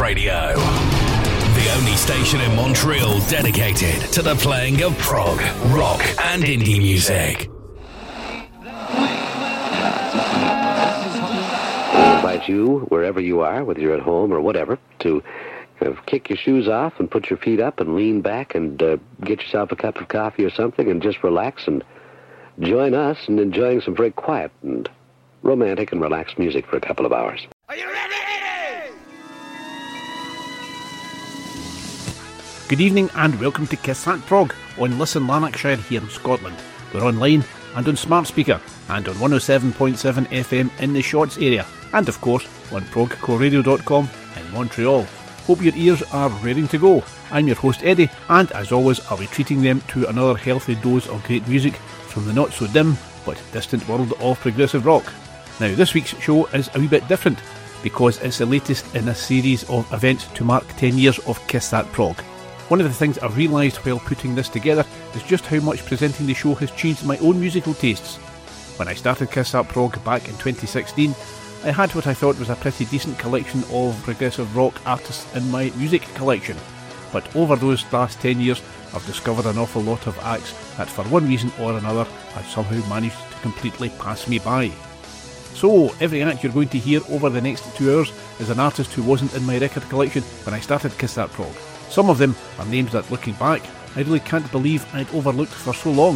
Radio. The only station in Montreal dedicated to the playing of prog, rock and indie music. I invite you, wherever you are, whether you're at home or whatever, to kick your shoes off and put your feet up and lean back and get yourself a cup of coffee or something and just relax and join us in enjoying some very quiet and romantic and relaxed music for a couple of hours. Are you ready? Good evening and welcome to Kiss That Prog on Listen Lanarkshire here in Scotland. We're online and on smart speaker and on 107.7 FM in the Shorts area and of course on progcoreradio.com in Montreal. Hope your ears are raring to go. I'm your host Eddie and as always I'll be treating them to another healthy dose of great music from the not so dim but distant world of progressive rock. Now this week's show is a wee bit different because it's the latest in a series of events to mark 10 years of Kiss That Prog. One of the things I've realised while putting this together is just how much presenting the show has changed my own musical tastes. When I started Kiss That Prog back in 2016, I had what I thought was a pretty decent collection of progressive rock artists in my music collection. But over those last 10 years, I've discovered an awful lot of acts that for one reason or another have somehow managed to completely pass me by. So, every act you're going to hear over the next 2 hours is an artist who wasn't in my record collection when I started Kiss That Prog. Some of them are names that, looking back, I really can't believe I'd overlooked for so long.